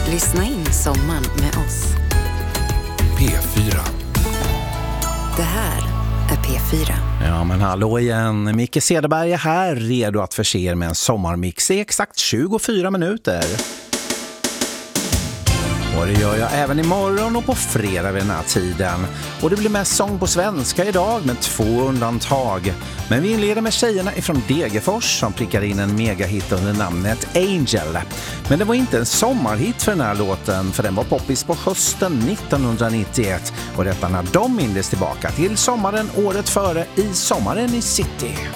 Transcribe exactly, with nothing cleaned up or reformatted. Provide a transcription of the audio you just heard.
Lyssna in sommaren med oss. P fyra. Det här är P fyra. Ja, men hallå igen. Micke Cederberg är här, redo att förse er med en sommarmix i exakt tjugofyra minuter. Och det gör jag även imorgon och på fredag vid den här tiden. Och det blir mest sång på svenska idag med två undantag. Men vi inleder med tjejerna ifrån Degerfors som prickar in en megahit under namnet Angel. Men det var inte en sommarhit för den här låten, för den var poppis på hösten nittonhundranittioett. Och detta när de mindes tillbaka till sommaren året före i Sommaren i City.